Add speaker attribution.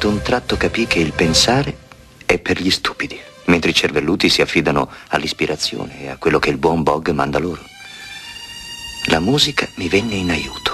Speaker 1: Ad un tratto capii che il pensare è per gli stupidi, mentre i cervelluti si affidano all'ispirazione e a quello che il buon Bog manda loro. La musica mi venne in aiuto.